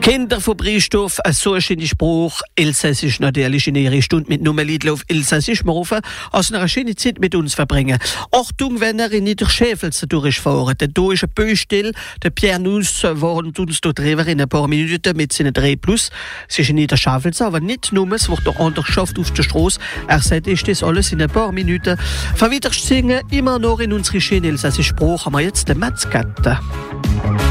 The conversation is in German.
Kinder von Briefstoff, so ist die Spruch. Elsässisch natürlich in ihre Stunde mit Nummerliedl auf Elsässisch rufen, aus einer schönen Zeit mit uns verbringen. Achtung, wenn ihr in Niederschäfels durchfahren. Denn da ist ein Böstill, der Pierre Nuss warnt uns dort drüber in ein paar Minuten mit seinen 3+. Es ist in Niederschäfels, aber nicht nur, es wird auch anders geschafft auf der Straße. Er sagt, ist das alles in ein paar Minuten. Verwiderst singen, immer noch in unsere schönen Elsässische Spruch, haben wir jetzt den Metzgette.